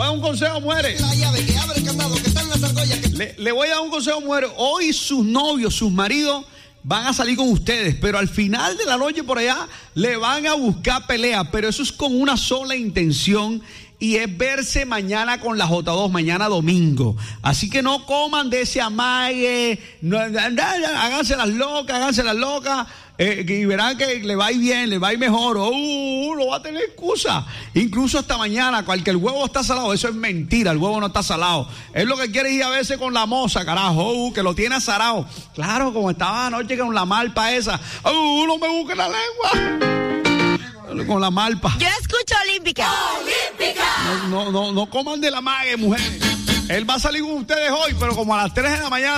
dar un consejo, mujeres. La llave que abre el candado, que está en las argollas. Le voy a dar un consejo, mujeres. Hoy sus novios, sus maridos van a salir con ustedes, pero al final de la noche por allá le van a buscar pelea, pero eso es con una sola intención, y es verse mañana con la J2, mañana domingo. Así que no coman de ese amague, háganse las locas, y verán que le va a ir bien, le va a ir mejor. No va a tener excusa. Incluso hasta mañana, que el huevo está salado, eso es mentira, el huevo no está salado. Es lo que quiere ir a veces con la moza, carajo, que lo tiene azarado. Claro, como estaba anoche con la malpa esa. No me busque la lengua. Con la malpa. Yo escucho Olímpica. No coman de la mague, mujeres. Él va a salir con ustedes hoy, pero como a las 3 de la mañana